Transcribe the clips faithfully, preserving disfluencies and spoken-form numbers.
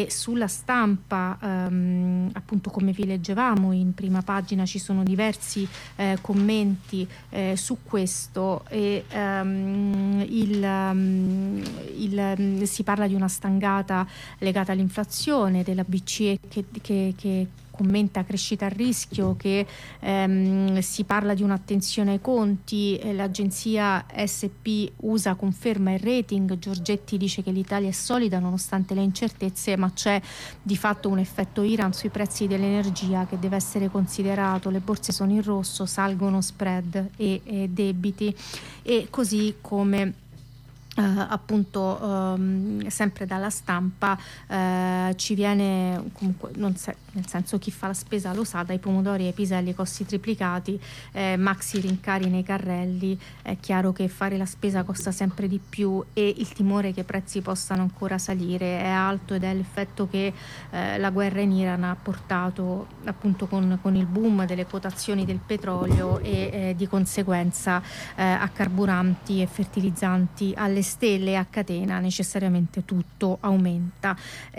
sulla stampa, ehm, appunto come vi leggevamo in prima pagina, ci sono diversi eh, commenti eh, su questo e ehm, il, um, il, si parla di una stangata legata all'inflazione della B C E che, che, che commenta crescita a rischio, che ehm, si parla di un'attenzione ai conti, eh, l'agenzia S and P U S A conferma il rating, Giorgetti dice che l'Italia è solida nonostante le incertezze, ma c'è di fatto un effetto Iran sui prezzi dell'energia che deve essere considerato, le borse sono in rosso, salgono spread e, e debiti, e così come Uh, appunto um, sempre dalla stampa uh, ci viene comunque, non se, nel senso, chi fa la spesa lo sa, dai pomodori ai piselli, costi triplicati, eh, maxi rincari nei carrelli, è chiaro che fare la spesa costa sempre di più e il timore che i prezzi possano ancora salire è alto, ed è l'effetto che eh, la guerra in Iran ha portato appunto con, con il boom delle quotazioni del petrolio e eh, di conseguenza eh, a carburanti e fertilizzanti alle stelle a catena, necessariamente tutto aumenta.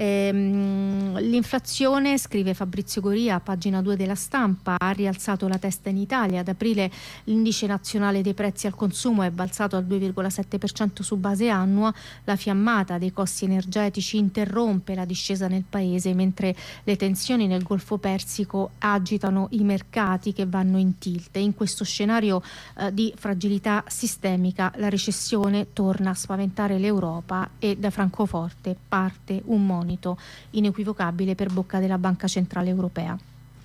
Ehm, l'inflazione, scrive Fabrizio Goria, pagina due della stampa, ha rialzato la testa in Italia. Ad aprile l'indice nazionale dei prezzi al consumo è balzato al due virgola sette per cento su base annua. La fiammata dei costi energetici interrompe la discesa nel paese, mentre le tensioni nel Golfo Persico agitano i mercati che vanno in tilt. In questo scenario eh, di fragilità sistemica la recessione torna a spaventare l'Europa e da Francoforte parte un monito inequivocabile per bocca della Banca Centrale Europea.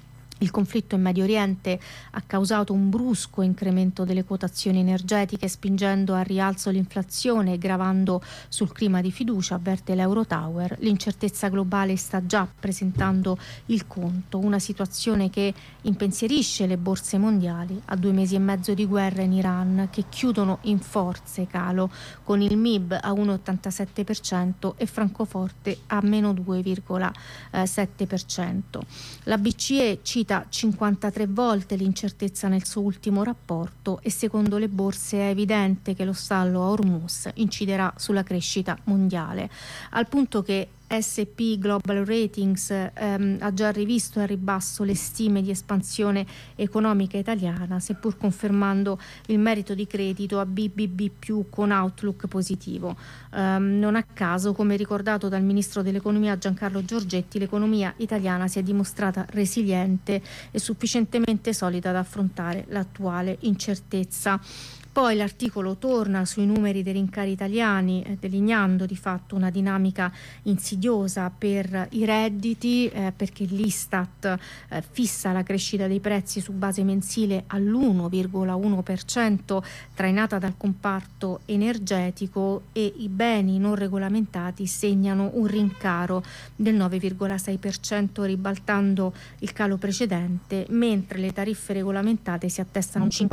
Il conflitto in Medio Oriente ha causato un brusco incremento delle quotazioni energetiche, spingendo al rialzo l'inflazione e gravando sul clima di fiducia, avverte l'Eurotower. L'incertezza globale sta già presentando il conto, una situazione che impensierisce le borse mondiali a due mesi e mezzo di guerra in Iran, che chiudono in forze calo, con il M I B a uno virgola ottantasette per cento e Francoforte a meno due virgola sette per cento. La B C E cita cinquantatré volte l'incertezza nel suo ultimo rapporto e secondo le borse è evidente che lo stallo a Hormuz inciderà sulla crescita mondiale, al punto che S and P Global Ratings ehm, ha già rivisto a ribasso le stime di espansione economica italiana, seppur confermando il merito di credito a B B B più con outlook positivo. Um, non a caso, come ricordato dal ministro dell'economia Giancarlo Giorgetti, l'economia italiana si è dimostrata resiliente e sufficientemente solida ad affrontare l'attuale incertezza. Poi l'articolo torna sui numeri dei rincari italiani, eh, delineando di fatto una dinamica insidiosa per i redditi, eh, perché l'Istat eh, fissa la crescita dei prezzi su base mensile all'uno virgola uno per cento, trainata dal comparto energetico, e i beni non regolamentati segnano un rincaro del nove virgola sei per cento, ribaltando il calo precedente, mentre le tariffe regolamentate si attestano un cinque